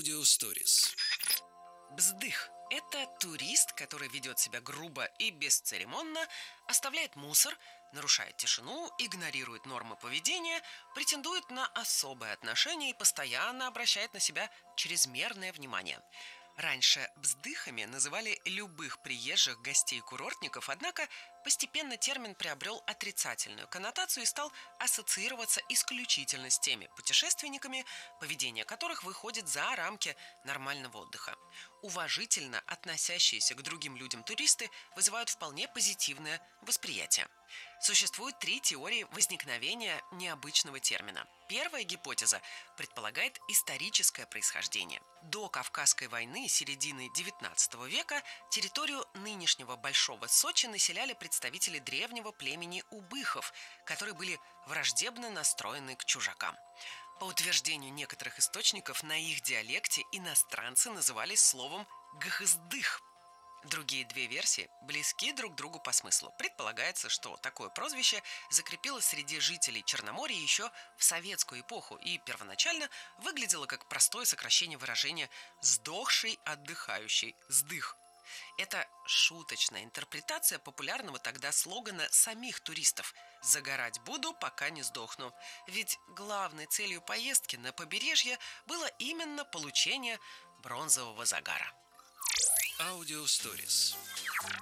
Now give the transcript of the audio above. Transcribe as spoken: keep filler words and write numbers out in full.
Аудиосторис. Бздых – это турист, который ведет себя грубо и бесцеремонно, оставляет мусор, нарушает тишину, игнорирует нормы поведения, претендует на особое отношение и постоянно обращает на себя чрезмерное внимание. Раньше бздыхами называли любых приезжих гостей-курортников, однако постепенно термин приобрел отрицательную коннотацию и стал ассоциироваться исключительно с теми путешественниками, поведение которых выходит за рамки нормального отдыха. Уважительно относящиеся к другим людям туристы вызывают вполне позитивное восприятие. Существует три теории возникновения необычного термина. Первая гипотеза предполагает историческое происхождение. До Кавказской войны середины девятнадцатого века территорию нынешнего Большого Сочи населяли представители древнего племени убыхов, которые были враждебно настроены к чужакам. По утверждению некоторых источников, на их диалекте иностранцы назывались словом «гхздых». Другие две версии близки друг другу по смыслу. Предполагается, что такое прозвище закрепилось среди жителей Черноморья еще в советскую эпоху и первоначально выглядело как простое сокращение выражения «сдохший отдыхающий» – «сдых». Это шуточная интерпретация популярного тогда слогана самих туристов «Загорать буду, пока не сдохну». Ведь главной целью поездки на побережье было именно получение бронзового загара. Аудиосторис.